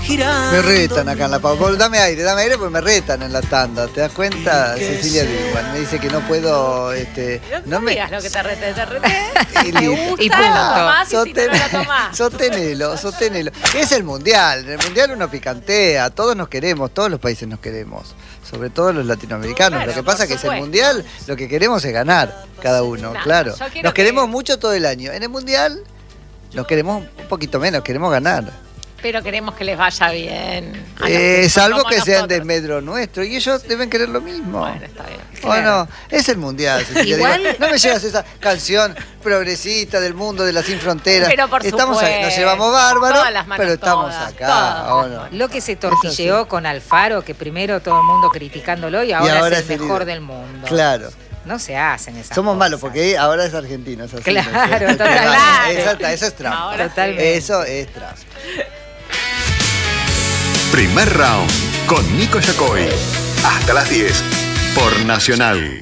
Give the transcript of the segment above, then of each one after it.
girar. Me retan acá en la pausa. Dame aire porque me retan en la tanda. ¿Te das cuenta? Cecilia Diwan me dice que no puedo. No me digas lo que te reté. Y Me gusta, y lo tomás y si no lo tomás. Sostenelo. Es el mundial. En el mundial uno picantea. Todos nos queremos, todos los países nos queremos. Sobre todo los latinoamericanos. Claro, lo que pasa es que es el mundial, lo que queremos es ganar cada uno, No, claro. Nos queremos que... mucho todo el año. En el mundial nos queremos un poquito menos, queremos ganar. Pero queremos que les vaya bien. Salvo que sean nosotros. desmedro nuestro. Y ellos deben querer lo mismo. Bueno, está bien. Bueno, es el mundial. Igual... No me llegas esa canción progresista del mundo de las sin fronteras. Pero por estamos supuesto. Nos llevamos bárbaros, Todas las manos, pero estamos todas, acá. todas. ¿O no? Lo que se tortilleó con Alfaro, que primero todo el mundo criticándolo y ahora es el mejor del mundo. Claro. No se hacen esas Somos cosas. malos porque ahora es argentino. Es así, Claro, ¿no? totalmente. Eso es Trump. Ahora Totalmente. Eso es Trump. Primer round con Nico Yacoy. Hasta las 10 por Nacional.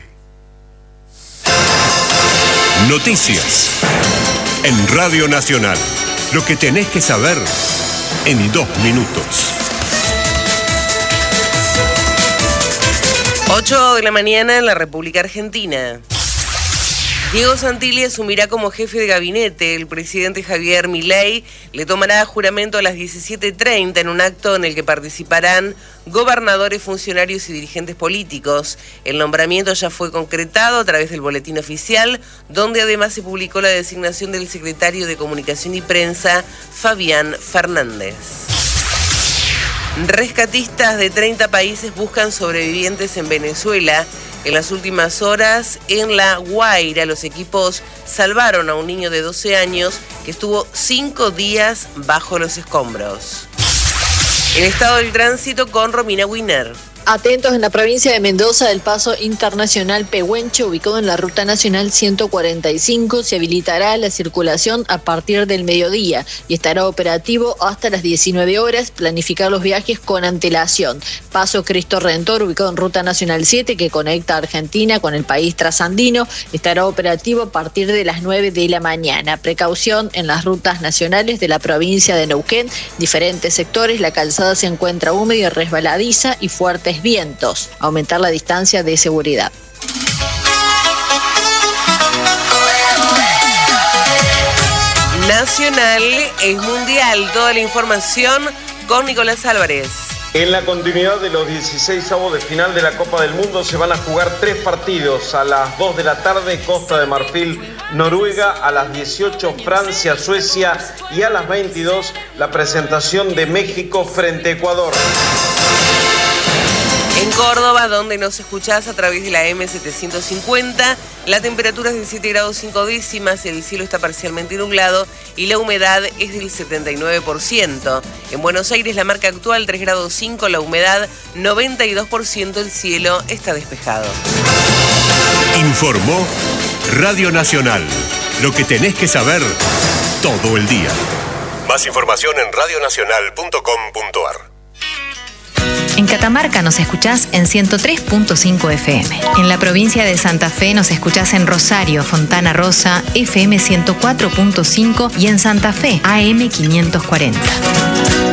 Noticias en Radio Nacional. Lo que tenés que saber en 2 minutos. 8 de la mañana en la República Argentina. Diego Santilli asumirá como jefe de gabinete. El presidente Javier Milei le tomará juramento a las 17:30 en un acto en el que participarán gobernadores, funcionarios y dirigentes políticos. El nombramiento ya fue concretado a través del boletín oficial, donde además se publicó la designación del secretario de Comunicación y Prensa, Fabián Fernández. Rescatistas de 30 países buscan sobrevivientes en Venezuela. En las últimas horas, en La Guaira, los equipos salvaron a un niño de 12 años que estuvo 5 días bajo los escombros. El estado del tránsito con Romina Winer. Atentos, en la provincia de Mendoza, el paso internacional Pehuenche, ubicado en la ruta nacional 145, se habilitará la circulación a partir del mediodía y estará operativo hasta las 19 horas. Planificar los viajes con antelación. Paso Cristo Redentor, ubicado en ruta nacional 7, que conecta a Argentina con el país trasandino, estará operativo a partir de las 9 de la mañana. Precaución en las rutas nacionales de la provincia de Neuquén. Diferentes sectores, la calzada se encuentra húmeda y resbaladiza y fuertes vientos. Aumentar la distancia de seguridad. Nacional es mundial. Toda la información con Nicolás Álvarez. En la continuidad de los 16avos de final de la Copa del Mundo se van a jugar 3 partidos. A las 2 de la tarde, Costa de Marfil, Noruega. A las 18, Francia, Suecia. Y a las 22, la presentación de México frente a Ecuador. En Córdoba, donde nos escuchás a través de la M750, la temperatura es de 7 grados 5 décimas, el cielo está parcialmente nublado y la humedad es del 79%. En Buenos Aires, la marca actual 3 grados 5, la humedad 92%, el cielo está despejado. Informó Radio Nacional. Lo que tenés que saber todo el día. Más información en radionacional.com.ar. En Catamarca nos escuchás en 103.5 FM. En la provincia de Santa Fe nos escuchás en Rosario, Fontana Rosa, FM 104.5 y en Santa Fe, AM 540.